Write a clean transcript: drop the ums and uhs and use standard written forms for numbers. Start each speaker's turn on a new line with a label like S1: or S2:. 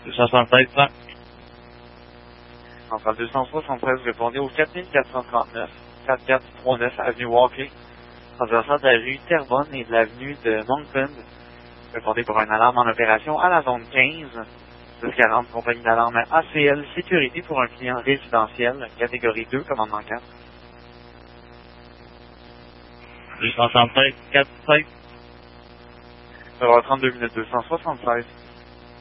S1: 276, ça.
S2: Centrale 276, répondez au 4439, 4439 avenue Walkley, transversale de la rue Terrebonne et de l'avenue de Moncton. Répondez pour une alarme en opération à la zone 15. 1040, compagnie d'alarme ACL Sécurité pour un client résidentiel, catégorie 2, commandement 4.
S1: 276, 45.
S2: Ça va 32 minutes 276.